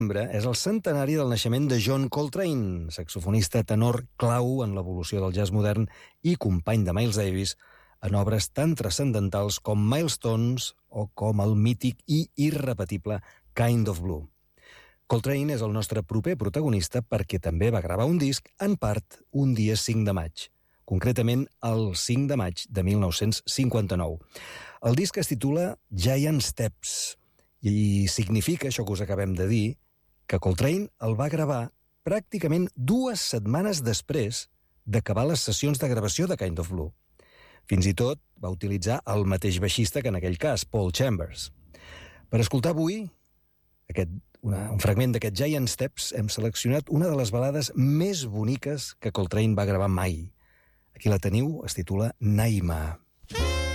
És el centenari del naixement de John Coltrane, saxofonista tenor clau en l'evolució del jazz modern i company de Miles Davis en obres tan transcendentals com Milestones o com el mític i irrepetible Kind of Blue. Coltrane és el nostre proper protagonista perquè també va gravar un disc, en part, un dia 5 de maig, concretament el 5 de maig de 1959. El disc es titula Giant Steps i significa, això que us acabem de dir, que Coltrane el va gravar pràcticament 2 setmanes després d'acabar les sessions de gravació de Kind of Blue. Fins i tot va utilitzar el mateix baixista que en aquell cas, Paul Chambers. Per escoltar avui un fragment d'aquest Giant Steps hem seleccionat una de les balades més boniques que Coltrane va gravar mai. Aquí la teniu, es titula Naima.